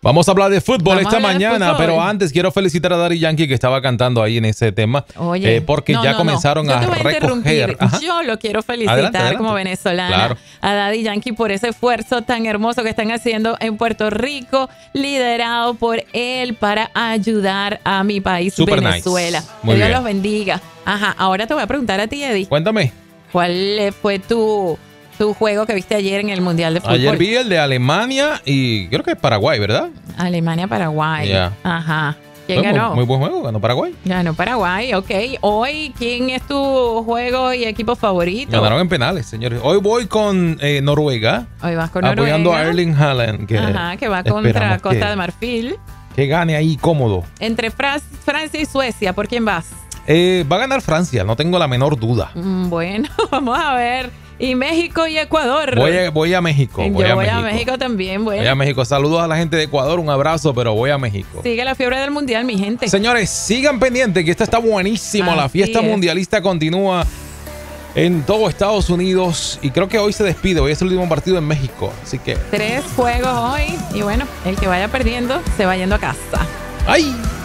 Vamos a hablar de fútbol Vamos esta a hablar de mañana, fútbol. pero antes quiero felicitar a Daddy Yankee que estaba cantando ahí en ese tema. Oye, porque ya comenzaron Yo a te voy a interrumpir. recoger. Ajá. Yo lo quiero felicitar Adelante. como venezolana Claro. a Daddy Yankee por ese esfuerzo tan hermoso que están haciendo en Puerto Rico, liderado por él para ayudar a mi país, Super Venezuela. nice. Muy Que Dios bien. los bendiga. Ajá, ahora te voy a preguntar a ti, Eddie, Cuéntame. ¿cuál fue tu juego que viste ayer en el Mundial de Fútbol? Ayer vi el de Alemania y creo que es Paraguay, ¿verdad? Alemania-Paraguay. Ya. Ajá. ¿Quién Fue ganó? muy buen juego, ganó Paraguay. Ganó Paraguay, ok. Hoy, ¿quién es tu juego y equipo favorito? Ganaron en penales, señores. Hoy voy con Noruega, Hoy vas con apoyando Noruega. a Erling Haaland, que va contra esperamos Costa de Marfil. que gane ahí cómodo. Entre Francia y Suecia, ¿por quién vas? Va a ganar Francia, no tengo la menor duda. Bueno, vamos a ver. Y México y Ecuador. Voy a México. Yo voy a México también, bueno. Voy a México. Saludos a la gente de Ecuador, un abrazo, pero voy a México. Sigue la fiebre del Mundial, mi gente. Señores, sigan pendientes que esta está buenísimo. La Así fiesta es. mundialista continúa en todo Estados Unidos y creo que hoy se despide. Hoy es el último partido en México, así que 3 juegos hoy y bueno, el que vaya perdiendo se va yendo a casa. ¡ay!